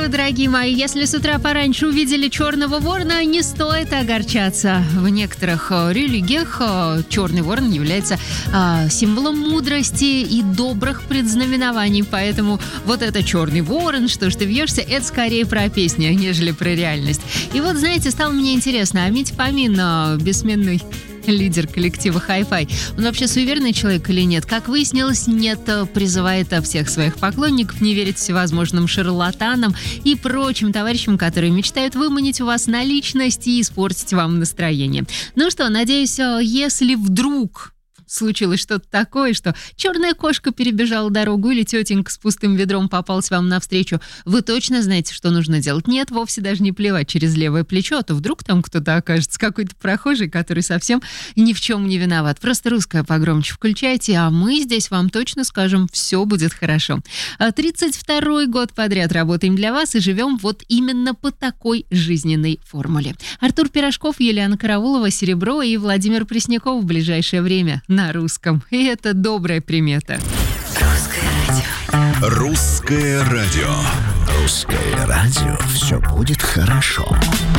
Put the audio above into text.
утро, дорогие мои. Если с утра пораньше увидели черного ворона, не стоит огорчаться. В некоторых религиях черный ворон является символом мудрости и добрых предзнаменований. Поэтому вот это черный ворон, что ж ты вьешься, это скорее про песню, нежели про реальность. И вот, знаете, стало мне интересно, а Митя Фомин, бессменный лидер коллектива Hi-Fi, он вообще суеверный человек или нет? Как выяснилось, нет. Призывает всех своих поклонников не верить всевозможным шарлатанам и прочим товарищам, которые мечтают выманить у вас наличность и испортить вам настроение. Ну что, надеюсь, если вдруг случилось что-то такое, что черная кошка перебежала дорогу или тетенька с пустым ведром попалась вам навстречу, вы точно знаете, что нужно делать. Нет, вовсе даже не плевать через левое плечо, а то вдруг там кто-то окажется, какой-то прохожий, который совсем ни в чем не виноват. Просто русское погромче включайте, а мы здесь вам точно скажем, все будет хорошо. 32-й год подряд работаем для вас и живем вот именно по такой жизненной формуле. Артур Пирожков, Юлиана Караулова, Серебро и Владимир Пресняков в ближайшее время на русском. И это добрая примета. Русское радио. Русское радио. Все будет хорошо.